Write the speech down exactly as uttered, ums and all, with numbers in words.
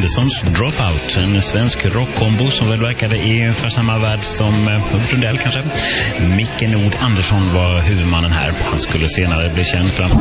Anderssons Dropout, en svensk rockkombo som väl verkade i ungefär samma värld som Ulf Lundell kanske. Micke Nord Andersson var huvudmannen här. Han skulle senare bli känd för